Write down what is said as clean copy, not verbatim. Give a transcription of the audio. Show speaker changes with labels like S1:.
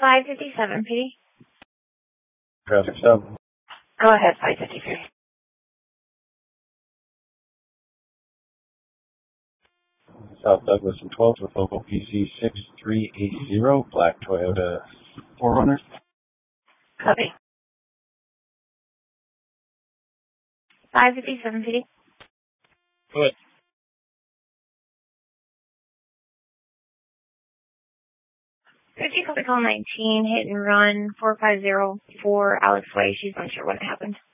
S1: 557, PD.
S2: Traffic stop.
S1: Go ahead, 553.
S2: South Douglas and 12th with local PC 6380, black Toyota 4Runner.
S1: Copy. 557, PD.
S2: Go ahead.
S1: 50 call 19, hit and run, 4504 Alex Way. She's not sure what happened.